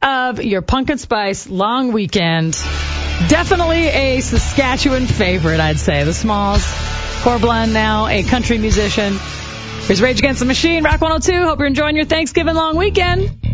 of your pumpkin spice long weekend. Definitely a Saskatchewan favorite, I'd say. The Smalls. Corblund, now a country musician. Here's Rage Against the Machine, Rock 102. Hope you're enjoying your Thanksgiving long weekend.